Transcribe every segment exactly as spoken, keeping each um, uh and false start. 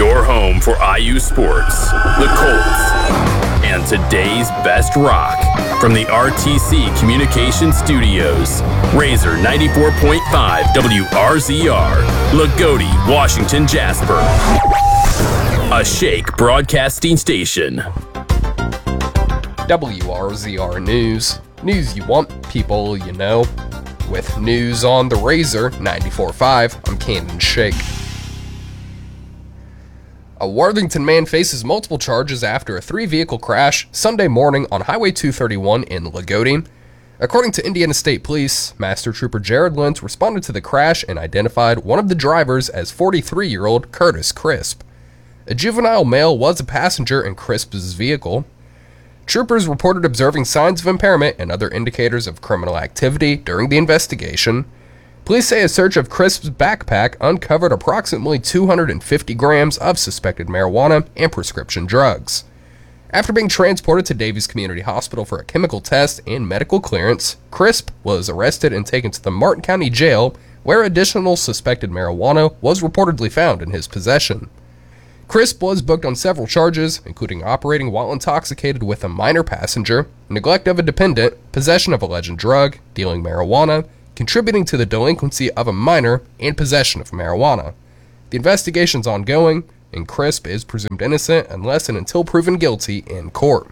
Your home for I U sports, the Colts, and today's best rock. From the R T C Communications Studios, Razor ninety-four point five W R Z R, Lagodi, Washington, Jasper. A Shake broadcasting station. W R Z R News. News you want, people you know. With news on the Razor ninety-four point five, I'm Cannon Shake. A Worthington man faces multiple charges after a three-vehicle crash Sunday morning on Highway two thirty-one in Lagodi. According to Indiana State Police, Master Trooper Jared Lentz responded to the crash and identified one of the drivers as forty-three-year-old Curtis Crisp. A juvenile male was a passenger in Crisp's vehicle. Troopers reported observing signs of impairment and other indicators of criminal activity during the investigation. Police say a search of Crisp's backpack uncovered approximately two hundred fifty grams of suspected marijuana and prescription drugs. After being transported to Davies Community Hospital for a chemical test and medical clearance, Crisp was arrested and taken to the Martin County Jail, where additional suspected marijuana was reportedly found in his possession. Crisp was booked on several charges, including operating while intoxicated with a minor passenger, neglect of a dependent, possession of a alleged drug, dealing marijuana, contributing to the delinquency of a minor, and possession of marijuana. The investigation's ongoing, and Crisp is presumed innocent unless and until proven guilty in court.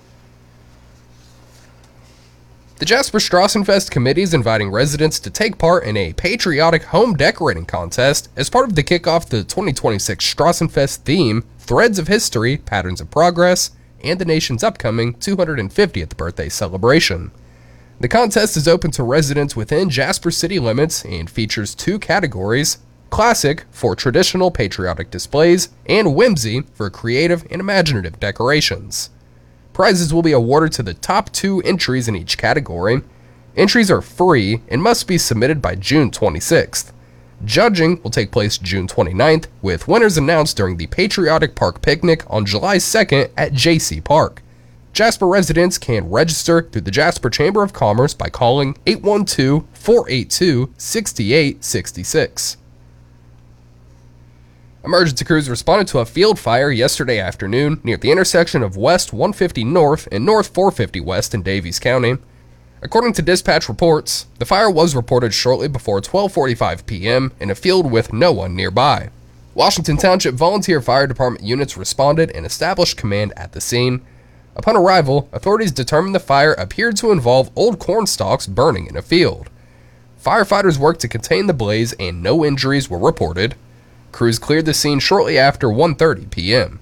The Jasper Strassenfest Committee is inviting residents to take part in a patriotic home decorating contest as part of the kickoff to the twenty twenty-six Strassenfest theme, Threads of History, Patterns of Progress, and the nation's upcoming two hundred fiftieth birthday celebration. The contest is open to residents within Jasper city limits and features two categories: Classic for traditional patriotic displays and Whimsy for creative and imaginative decorations. Prizes will be awarded to the top two entries in each category. Entries are free and must be submitted by June twenty-sixth. Judging will take place June twenty-ninth, with winners announced during the Patriotic Park Picnic on July second at J C Park. Jasper residents can register through the Jasper Chamber of Commerce by calling eight one two, four eight two, six eight six six. Emergency crews responded to a field fire yesterday afternoon near the intersection of West one fifty North and North four fifty West in Davies County. According to dispatch reports, the fire was reported shortly before twelve forty-five p.m. in a field with no one nearby. Washington Township Volunteer Fire Department units responded and established command at the scene. Upon arrival, authorities determined the fire appeared to involve old corn stalks burning in a field. Firefighters worked to contain the blaze and no injuries were reported. Crews cleared the scene shortly after one thirty p.m.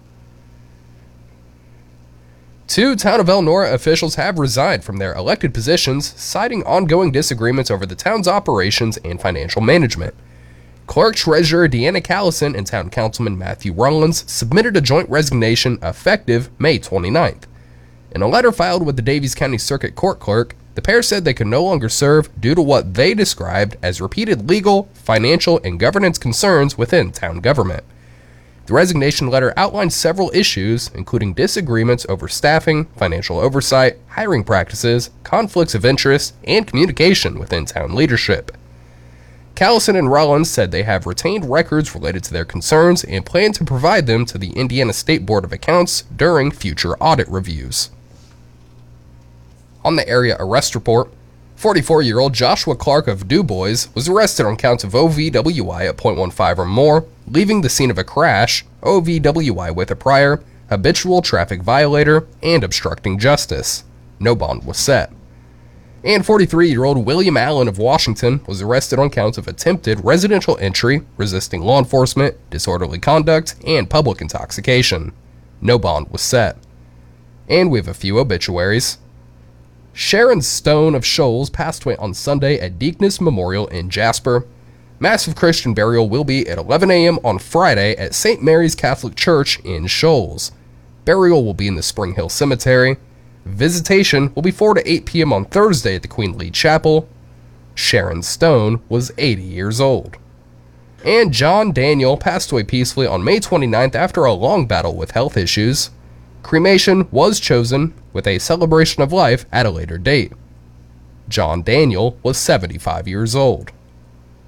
Two Town of Elnora officials have resigned from their elected positions, citing ongoing disagreements over the town's operations and financial management. Clerk-Treasurer Deanna Callison and Town Councilman Matthew Rollins submitted a joint resignation effective May twenty-ninth. In a letter filed with the Davies County Circuit Court Clerk, the pair said they could no longer serve due to what they described as repeated legal, financial, and governance concerns within town government. The resignation letter outlined several issues, including disagreements over staffing, financial oversight, hiring practices, conflicts of interest, and communication within town leadership. Callison and Rollins said they have retained records related to their concerns and plan to provide them to the Indiana State Board of Accounts during future audit reviews. On the area arrest report, forty-four-year-old Joshua Clark of DuBois was arrested on counts of O V W I at point one five or more, leaving the scene of a crash, O V W I with a prior, habitual traffic violator, and obstructing justice. No bond was set. And forty-three-year-old William Allen of Washington was arrested on counts of attempted residential entry, resisting law enforcement, disorderly conduct, and public intoxication. No bond was set. And we have a few obituaries. Sharon Stone of Shoals passed away on Sunday at Deaconess Memorial in Jasper. Massive Christian burial will be at eleven a.m. on Friday at Saint Mary's Catholic Church in Shoals. Burial will be in the Spring Hill Cemetery. Visitation will be four to eight p.m. on Thursday at the Queen Lee Chapel. Sharon Stone was eighty years old. And John Daniel passed away peacefully on May twenty-ninth after a long battle with health issues. Cremation was chosen with a celebration of life at a later date. John Daniel was seventy-five years old.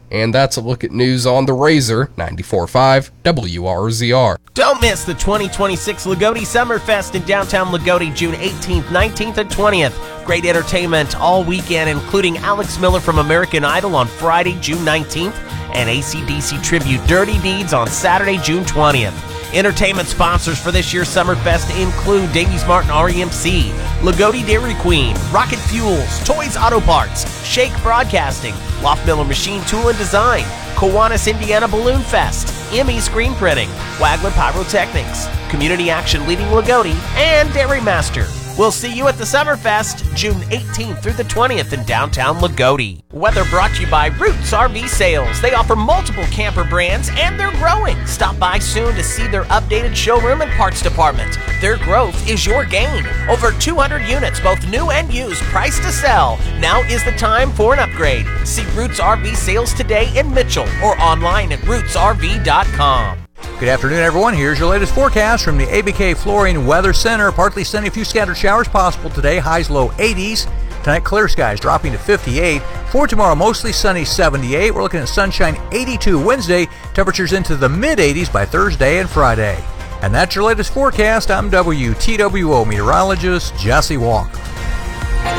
And that's a look at news on the Razor ninety-four point five W R Z R. Don't miss the twenty twenty-six Lagodi Summerfest in downtown Lagodi, June eighteenth, nineteenth, and twentieth. Great entertainment all weekend, including Alex Miller from American Idol on Friday, June nineteenth, and A C D C tribute Dirty Deeds on Saturday, June twentieth. Entertainment sponsors for this year's Summerfest include Davies Martin R E M C, Lagodi Dairy Queen, Rocket Fuels, Toys Auto Parts, Shake Broadcasting, Loft Miller Machine Tool and Design, Kiwanis Indiana Balloon Fest, M E Screen Printing, Wagler Pyrotechnics, Community Action Leading Lagodi, and Dairy Master. We'll see you at the Summerfest, June eighteenth through the twentieth in downtown Lagodi. Weather brought to you by Roots R V Sales. They offer multiple camper brands and they're growing. Stop by soon to see their updated showroom and parts department. Their growth is your gain. Over two hundred units, both new and used, priced to sell. Now is the time for an upgrade. See Roots R V Sales today in Mitchell or online at roots r v dot com. Good afternoon, everyone. Here's your latest forecast from the A B K Flooring Weather Center. Partly sunny, a few scattered showers possible today. Highs low eighties. Tonight, clear skies dropping to fifty-eight. For tomorrow, mostly sunny, seventy-eight. We're looking at sunshine, eighty-two Wednesday. Temperatures into the mid eighties by Thursday and Friday. And that's your latest forecast. I'm W T W O meteorologist Jesse Walker.